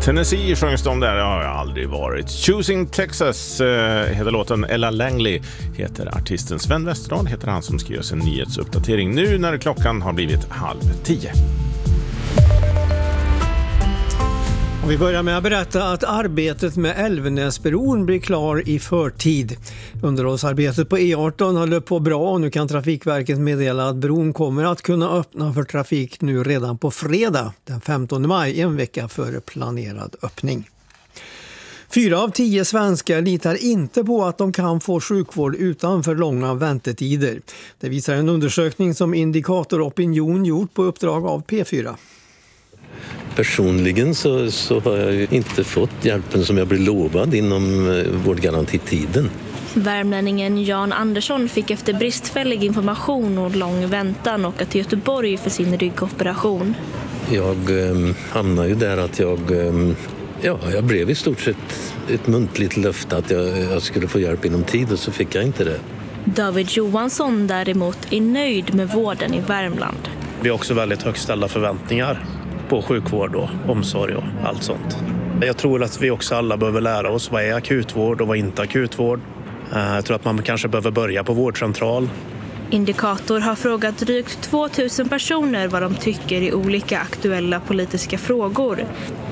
Tennessee sjöngs de där, har jag aldrig varit. Choosing Texas heter låten. Ella Langley heter artisten. Sven Westerdahl heter han som ska göra en nyhetsuppdatering nu när klockan har blivit 9:30. Och vi börjar med att berätta att arbetet med Älvenäsbron blir klar i förtid. Underhållsarbetet på E18 har löpt på bra och nu kan Trafikverket meddela att bron kommer att kunna öppna för trafik nu redan på fredag den 15 maj, en vecka före planerad öppning. 4 av 10 svenskar litar inte på att de kan få sjukvård utan för långa väntetider. Det visar en undersökning som Indikator Opinion gjort på uppdrag av P4. Personligen så har jag ju inte fått hjälpen som jag blev lovad inom vårdgarantitiden. Värmlänningen Jan Andersson fick efter bristfällig information och lång väntan åka till Göteborg för sin ryggoperation. Jag hamnade ju där att jag blev i stort sett ett muntligt löfte att jag skulle få hjälp inom tid och så fick jag inte det. David Johansson däremot är nöjd med vården i Värmland. Vi har också väldigt högt ställda förväntningar på sjukvård och omsorg och allt sånt. Jag tror att vi också alla behöver lära oss vad är akutvård och vad är inte akutvård. Jag tror att man kanske behöver börja på vårdcentral. Indikator har frågat drygt 2000 personer vad de tycker i olika aktuella politiska frågor.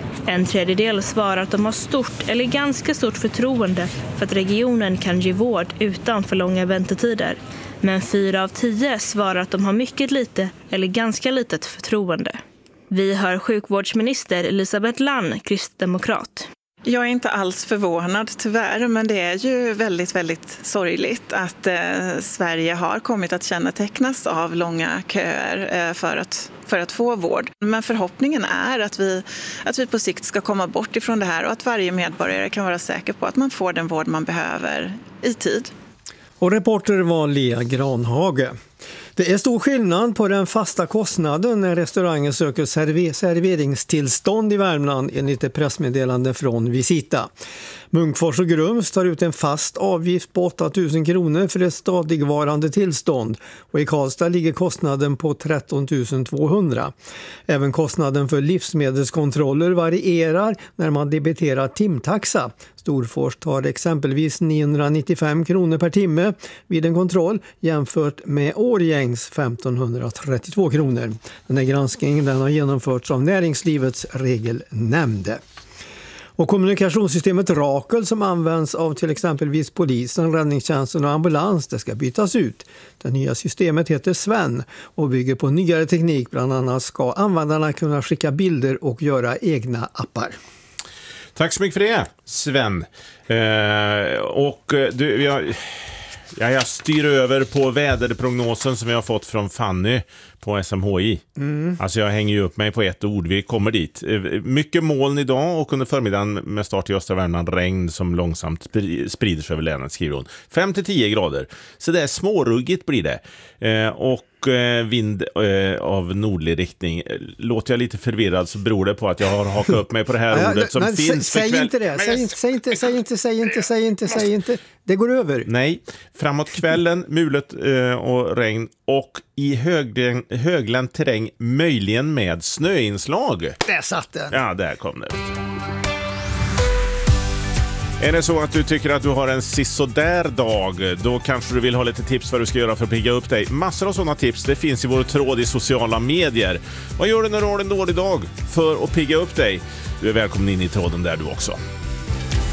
1/3 svarar att de har stort eller ganska stort förtroende för att regionen kan ge vård utan för långa väntetider. Men 4 av 10 svarar att de har mycket lite eller ganska litet förtroende. Vi hör sjukvårdsminister Elisabeth Lann, kristdemokrat. Jag är inte alls förvånad tyvärr, men det är ju väldigt, väldigt sorgligt att Sverige har kommit att kännetecknas av långa köer för att få vård. Men förhoppningen är att vi på sikt ska komma bort ifrån det här och att varje medborgare kan vara säker på att man får den vård man behöver i tid. Och reporter var Lea Granhage. Det är stor skillnad på den fasta kostnaden när restaurangen söker serveringstillstånd i Värmland enligt ett pressmeddelande från Visita. Munkfors och Grums tar ut en fast avgift på 8 000 kronor för ett stadigvarande tillstånd och i Karlstad ligger kostnaden på 13 200. Även kostnaden för livsmedelskontroller varierar när man debiterar timtaxa. Storfors tar exempelvis 995 kronor per timme vid en kontroll jämfört med Årjängs 1532 kronor. Den här granskningen har genomförts av Näringslivets regelnämnd. Och kommunikationssystemet Rakel som används av till exempelvis polisen, räddningstjänsten och ambulans, det ska bytas ut. Det nya systemet heter Sven och bygger på nyare teknik. Bland annat ska användarna kunna skicka bilder och göra egna appar. Tack så mycket för det, Sven. Jag styr över på väderprognosen som vi har fått från Fanny på SMHI. Alltså jag hänger ju upp mig på ett ord, vi kommer dit. Mycket moln idag och under förmiddagen med start i östra Värmland regn som långsamt sprider sig över länet, skriver hon. 5-10 grader. Så det är småruggigt blir det. Och vind av nordlig riktning. Låter jag lite förvirrad så beror det på att jag har hakat upp mig på det här ordet som finns. Säg inte det. Säg inte. Det går över. Nej, framåt kvällen mulet och regn och i högländ terräng möjligen med snöinslag. Där satt den. Ja, där kom det. Är det så att du tycker att du har en sisådär dag, då kanske du vill ha lite tips vad du ska göra för att pigga upp dig. Massor av sådana tips, det finns i vår tråd i sociala medier. Vad gör du när du har en dålig dag för att pigga upp dig? Du är välkommen in i tråden där du också.